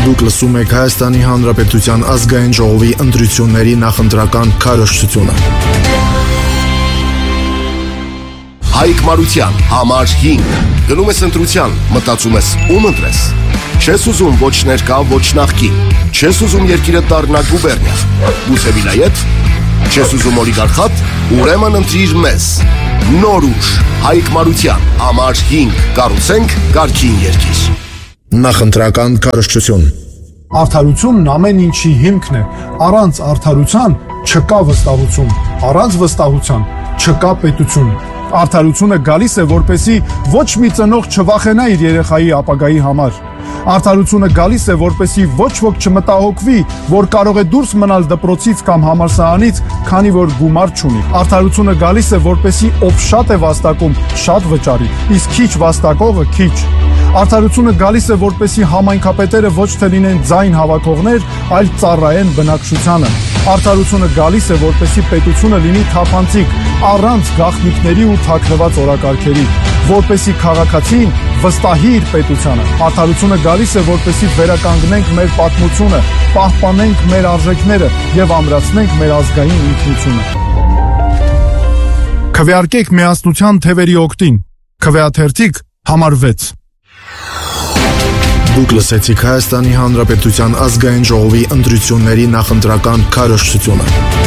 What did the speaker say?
Դուք լսում եք Հայաստանի Հանրապետության ազգային ժողովի ընտրությունների նախընտրական քարոզչությունը։ Հայկ Մարության, համար 5։ Գնում ես ընտրության, մտածում ես ում ընտրես։ Չես ուզում ոչ ներկա, ոչ նախկին։ Չես ուզում երկիրը դառնա գուբերնիա։ Գուցե վիլայեթ։ Չես ուզում օլիգարխատ, ուրեմն ընտրիր մեզ։ Նոր ուժ, Հայկ Մարության, համար 5։ Կառուցենք կարգին երկիր։ Նախընտրական քարոզչություն։ Արդարությունն ամեն ինչի հիմքն է։ Առանց արդարության չկա վստահություն, առանց վստահության չկա պետություն։ Արդարությունը գալիս է, որպեսզի ոչ մի ծնող չվախենա իր երեխայի ապագայի համար։ Արդարությունը գալիս է, որպեսզի ոչ ոք չմտահոգվի, որ կարող է դուրս մնալ դպրոցից կամ համալսարանից, քանի որ գումար չունի։ Արդարությունը գալիս է, որպեսզի ով շատ է վաստակում, շատ վճարի, իսկ քիչ վաստակողը քիչ։ Արդարությունը գալիս է, որպեսզի համայնքապետերը ոչ թե լինեն ձայն հավաքողներ, այլ ծառայեն բնակչությանը։ Արդարությունը գալիս է, որպեսզի պետությունը լինի թափանցիկ, առանց գաղտնիքների ու թաքնված օրակարգերի, որպեսզի քաղաքացին վստահի իր պետությանը։ Արդարությունը գալիս է, որպեսզի վերականգնենք մեր պատմությունը, պահպանենք մեր արժեքները եւ ամրացնենք մեր ազգային ինքնությունը։ Քվեարկեք միասնության թևերի օգտին։ Քվեաթերթիկ համար 6։ Դուք լսեցիք Հայաստանի Հանրապետության ազգային ժողովի ընտրությունների նախընտրական քարոզչությունը։